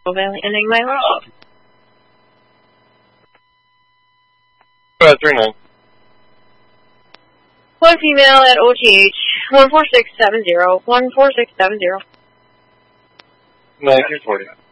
Valley, ending my log. 39. One female at OTH, 14670, 14670. 1940.